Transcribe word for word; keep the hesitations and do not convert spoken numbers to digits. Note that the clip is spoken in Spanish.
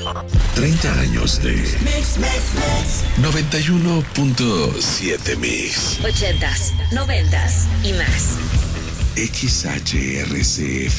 treinta años de Mix, Mix, Mix. noventa y uno punto siete Mix. ochentas, noventas y más. X H R C